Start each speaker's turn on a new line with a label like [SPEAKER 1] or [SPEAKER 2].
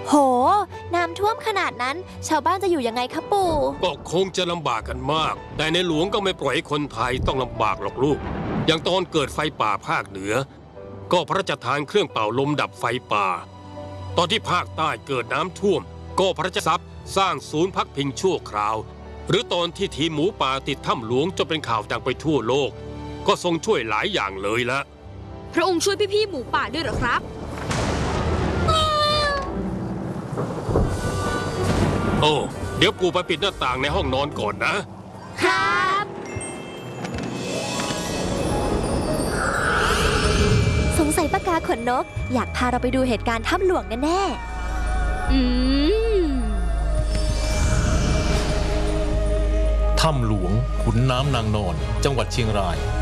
[SPEAKER 1] โหน้ำท่วมขนาดนั้นชาวบ้านจะอยู่ยังไงคะปู่
[SPEAKER 2] ก็คงจะลำบากกันมากแต่ในหลวงก็ไม่ปล่อยให้คนไทยต้องลำบากหรอกลูกอย่างตอนเกิดไฟป่าภาคเหนือก็พระราชทานเครื่องเป่าลมดับไฟป่าตอนที่ภาคใต้เกิดน้ำท่วมก็พระราชทรัพย์สร้างศูนย์พักพิงชั่วคราวหรือตอนที่ทีมหมูป่าติดถ้ำหลวงจนเป็นข่าวดังไปทั่วโลกก็ทรงช่วยหลายอย่างเลยละ
[SPEAKER 3] พระองค์ช่วยพี่ๆหมูป่าด้วยเหรอครับ
[SPEAKER 2] โอ้เดี๋ยวปู่ไปปิดหน้าต่างในห้องนอนก่อนนะครับ
[SPEAKER 1] สงสัยปากกาขนนกอยากพาเราไปดูเหตุการณ์ถ้ำหลวงแน่
[SPEAKER 4] ถ้ำหลวงขุนน้ำนางนอนจังหวัดเชียงราย